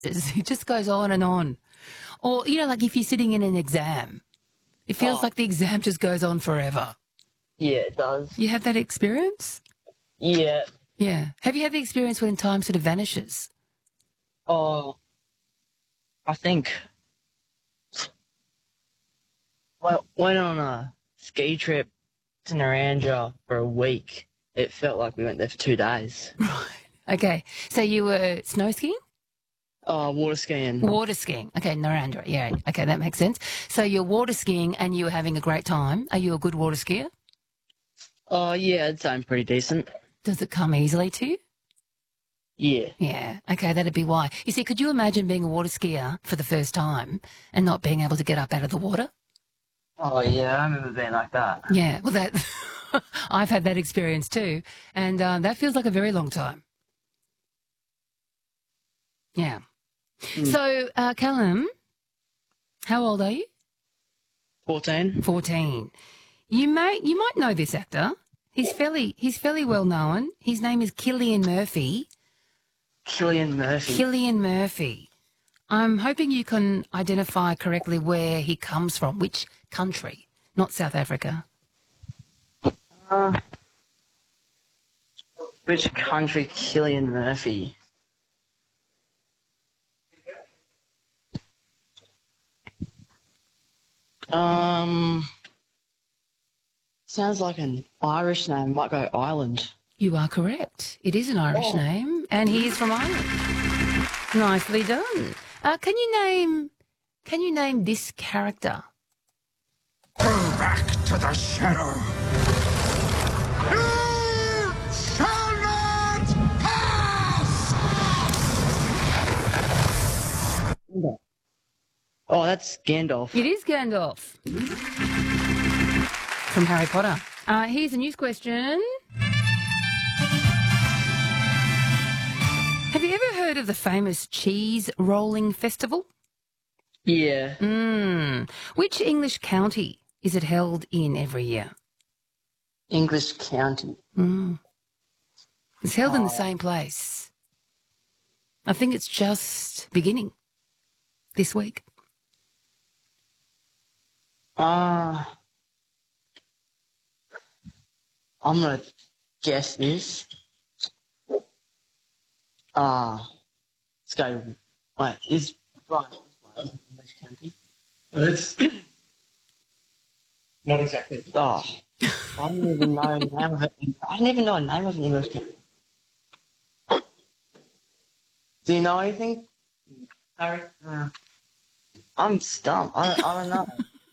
It just goes on and on. Or, you know, like if you're sitting in an exam, it feels like the exam just goes on forever. Yeah, it does. You have that experience? Yeah. Yeah. Have you had the experience when time sort of vanishes? Oh, I think went on a ski trip to Narangba for a week. It felt like we went there for 2 days. Right. Okay. So you were snow skiing? Oh, water skiing. Water skiing. Okay, Narendra. Yeah. Okay, that makes sense. So you're water skiing and you were having a great time. Are you a good water skier? Oh, yeah, I'd say I'm pretty decent. Does it come easily to you? Yeah. Yeah. Okay, that'd be why. You see, could you imagine being a water skier for the first time and not being able to get up out of the water? Oh, yeah, I remember being like that. Yeah. Well, that I've had that experience too, and that feels like a very long time. Yeah. So, Callum, how old are you? 14. 14. You might know this actor. He's fairly well known. His name is Cillian Murphy. Cillian Murphy. Cillian Murphy. I'm hoping you can identify correctly where he comes from, which country, not South Africa. Which country Cillian Murphy? Sounds like an Irish name. Might go Ireland. You are correct. It is an Irish name, and he is from Ireland. Nicely done. Can you name this character? Go back to the shadow. You shall not pass! Oh, that's Gandalf. It is Gandalf from Harry Potter. Here's a news question. Have you ever heard of the famous cheese rolling festival? Yeah. Which English county is it held in every year? English County. It's held in the same place. I think it's just beginning this week. I'm going to guess this. Let's go. Wait, is right. English County? It's not exactly. Oh, I don't even know the name of it. I don't even know the name of an English county. Do you know anything, Harry? I'm stumped. I don't know.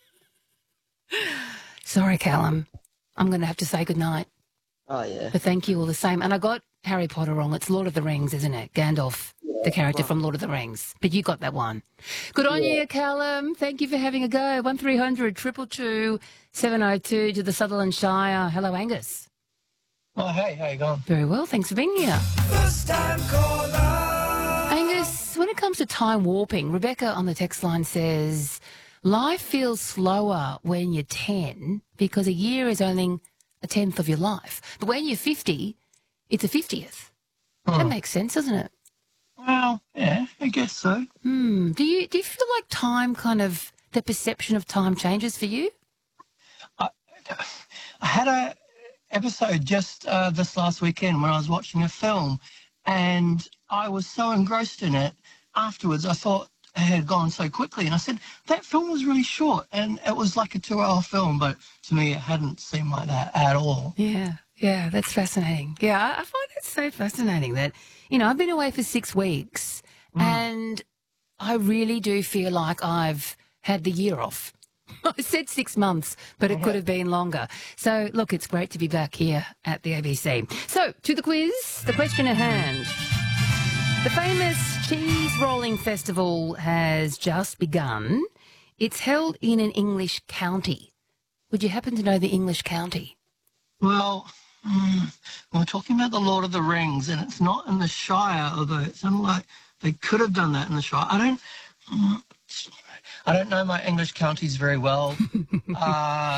Sorry, Callum. I'm going to have to say goodnight. Oh, yeah. But thank you all the same. And I got Harry Potter wrong. It's Lord of the Rings, isn't it? Gandalf, the character from Lord of the Rings. But you got that one. Good on you, Callum. Thank you for having a go. 1300 222 702 to the Sutherland Shire. Hello, Angus. Oh, hey, how you going? Very well. Thanks for being here. First time caller. Angus, when it comes to time warping, Rebecca on the text line says, life feels slower when you're 10 because a year is only a 10th of your life. But when you're 50, it's a 50th. That makes sense, doesn't it? Well, yeah, I guess so. Do you feel like time kind of, the perception of time changes for you? I had a episode just this last weekend when I was watching a film, and I was so engrossed in it. Afterwards, I thought it had gone so quickly, and I said, that film was really short, and it was like a 2-hour film, but to me it hadn't seemed like that at all. Yeah, that's fascinating. Yeah, I find it so fascinating that, you know, I've been away for 6 weeks and I really do feel like I've had the year off. I said 6 months, but it could have been longer. So, look, it's great to be back here at the ABC. So, to the quiz, the question at hand. The famous Cheese Rolling Festival has just begun. It's held in an English county. Would you happen to know the English county? Well, we're talking about the Lord of the Rings, and it's not in the Shire, although it sounded like they could have done that in the Shire. I don't know my English counties very well.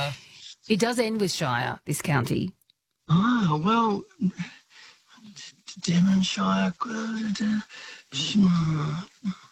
It does end with Shire, this county. Well, Devonshire.